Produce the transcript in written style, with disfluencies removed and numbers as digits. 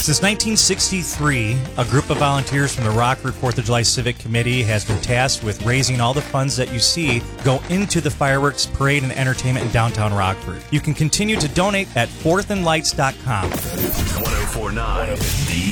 Since 1963, a group of volunteers from the Rockford 4th of July Civic Committee has been tasked with raising all the funds that you see go into the fireworks, parade, and entertainment in downtown Rockford. You can continue to donate at fourthandlights.com. 1049 The